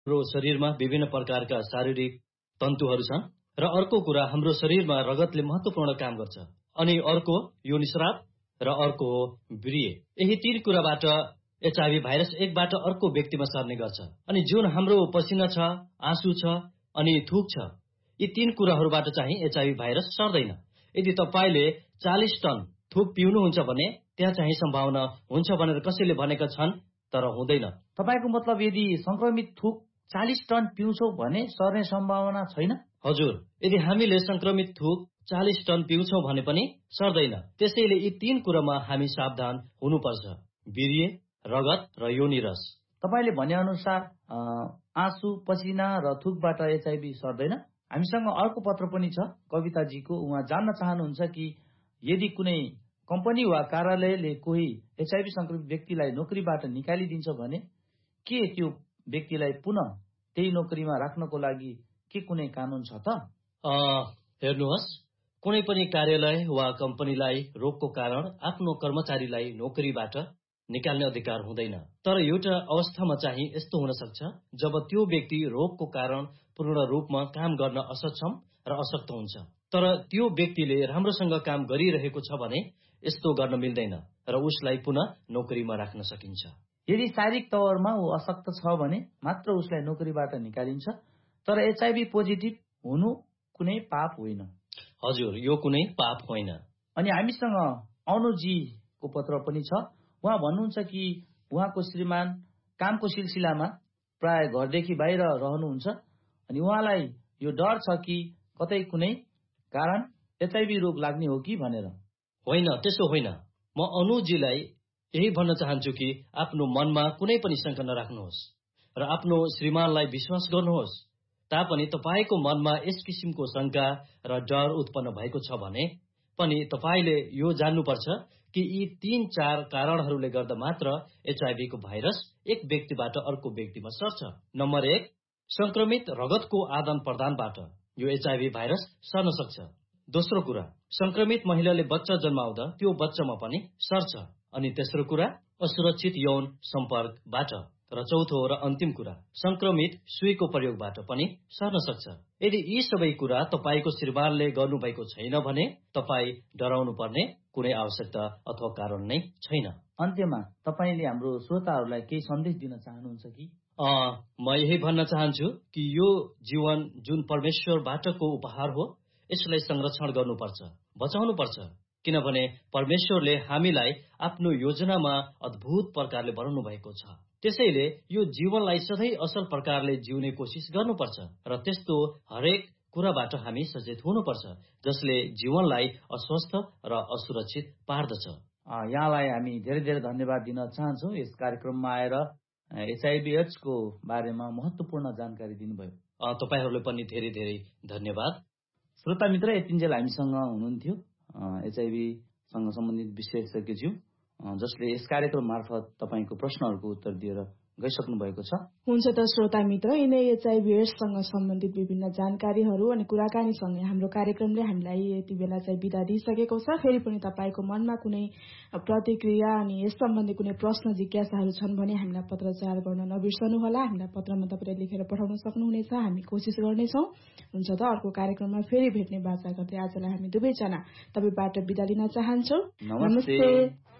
हाम्रो शरीरमा विभिन्न प्रकारका शारीरिक तन्तुहरू छन् र अर्को कुरा हाम्रो शरीरमा रगतले महत्त्वपूर्ण काम गर्छ। अनि अर्को योनिस्राव र अर्को हो वीर्य। यही तीन कुराबाट एचआईभी भाइरस एकबाट अर्को व्यक्तिमा सर्ने गर्छ। अनि जुन हाम्रो पसिना छ, आँसु छ अनि थुक छ, यी तीन कुराहरूबाट चाहिँ एचआईभी भाइरस सर्दैन। यदि तपाईले 40 टन थुक पिउनुहुन्छ भने त्यहाँ चाहिँ सम्भावना हुन्छ भनेर कसैले भनेका छन्, तर हुँदैन। तपाईको मतलब यदि संक्रमित थुक 40 टन पिउँछौ भने सर्ने सम्भावना छैन? हजुर, यदि हामीले संक्रमित थुक 40 टन पिउँछौ भने पनि सर्दैन। त्यसैले यी तीन कुरामा हामी सावधान हुनुपर्छ: वीर्य, रगत र योनिरस। तपाईले भने अनुसार आँसु, पसिना र थुकबाट एचआईभी सर्दैन। हामीसँग अर्को पत्र पनि छ कविताजीको। उहाँ जान्न चाहनुहुन्छ कि यदि कुनै कम्पनी वा कार्यालयले कोही एचआईभी संक्रमित व्यक्तिलाई नोकरीबाट निकालिदिन्छ भने के त्यो व्यक्तिलाई पुनः त्यही नोकरीमा राख्नको लागि के कुनै कानून छ त? हेर्नुहोस्, कुनै पनि कार्यालय वा कम्पनीलाई रोगको कारण आफ्नो कर्मचारीलाई नोकरीबाट निकाल्ने अधिकार हुँदैन। तर एउटा अवस्थामा चाहिँ यस्तो हुन सक्छ जब त्यो व्यक्ति रोगको कारण पूर्ण रूपमा काम गर्न असक्षम र अशक्त हुन्छ। तर त्यो व्यक्तिले राम्रोसँग काम गरिरहेको छ भने यस्तो गर्न मिल्दैन र उसलाई पुनः नोकरीमा राख्न सकिन्छ। यदि शारीरिक तवरमा ऊ अशक्त छ भने मात्र उसलाई नोकरीबाट निकालिन्छ। तर एचआईभी पोजिटिभ हुनु कुनै पाप होइन। हजुर, यो कुनै पाप होइन। अनि हामीसँग अनुजीको पत्र पनि छ। उहाँ भन्नुहुन्छ कि उहाँको श्रीमान कामको सिलसिलामा प्राय घरदेखि बाहिर रहनुहुन्छ। अनि उहाँलाई यो डर छ कि कतै कुनै कारण एचआईभी रोग लाग्ने हो कि भनेर। होइन, त्यसो होइन। म अनुजीलाई यही भन्न चाहन्छु कि आफ्नो मनमा कुनै पनि शंका नराख्नुहोस् र आफ्नो श्रीमानलाई विश्वास गर्नुहोस्। तापनि तपाईको मनमा यस किसिमको शंका र डर उत्पन्न भएको छ भने पनि तपाईले यो जान्नुपर्छ कि यी 3-4 कारणहरूले गर्दा मात्र एचआईभी को भाइरस एक व्यक्तिबाट अर्को व्यक्तिमा सर्छ। नम्बर 1, संक्रमित रगतको आदान प्रदानबाट यो एचआईभी भाइरस सर्न सक्छ। दोस्रो कुरा, संक्रमित महिलाले बच्चा जन्माउँदा त्यो बच्चामा पनि सर्छ। अनि तेस्रो कुरा, असुरक्षित यौन सम्पर्कबाट। र चौथो र अन्तिम कुरा, संक्रमित सुईको प्रयोगबाट पनि सर्न सक्छ। यदि यी सबै कुरा तपाईको श्रीमानले गर्नुभएको छैन भने तपाई डराउनु पर्ने कुनै आवश्यकता अथवा कारण नै छैन। अन्त्यमा तपाईले हाम्रो श्रोताहरूलाई केही सन्देश दिन चाहनुहुन्छ कि? म यही भन्न चाहन्छु कि यो जीवन जुन परमेश्वरबाटको उपहार हो, यसलाई संरक्षण गर्नुपर्छ, बचाउनुपर्छ। किनभने परमेश्वरले हामीलाई आफ्नो योजनामा अद्भुत प्रकारले बनाउनु भएको छ। त्यसैले यो जीवनलाई सधैँ असल प्रकारले जिउने कोसिस गर्नुपर्छ र त्यस्तो हरेक कुराबाट हामी सचेत हुनुपर्छ जसले जीवनलाई अस्वस्थ र असुरक्षित पार्दछ। यहाँलाई हामी धेरै धेरै धन्यवाद दिन चाहन्छौँ। यस कार्यक्रममा आएर एचआईभी एड्स को बारेमा महत्त्वपूर्ण जानकारी दिनुभयो। तपाईहरूले पनि धेरै धेरै धन्यवाद। श्रोता मित्र, यतिन्जेल हामीसँग हुनुहुन्थ्यो एचआईभी सँग सम्बन्धित विशेषज्ञज्यू, जसले यस कार्यक्रम मार्फत तपाईको प्रश्नहरूको उत्तर दिएर गइसक्नु भएको छ। हुन्छ त श्रोता मित्र, यिनै एचआईभी एड्ससँग सम्बन्धित विभिन्न जानकारीहरू अनि कुराकानीसँगै हाम्रो कार्यक्रमले हामीलाई यति बेला चाहिँ बिदा दिइसकेको छ। फेरि पनि तपाईको मनमा कुनै प्रतिक्रिया अनि यस सम्बन्धी कुनै प्रश्न जिज्ञासाहरू छन् भने हामीलाई पत्रचार गर्न नबिर्सनुहोला। हामीलाई पत्रमा तपाईले लेखेर पठाउन सक्नुहुनेछ, हामी कोसिस गर्नेछौँ। हुन्छ त, अर्को कार्यक्रममा फेरि भेट्ने बाचा गर्दै आजलाई हामी दुवैजना तपाईबाट बिदा लिन चाहन्छौँ। नमस्ते।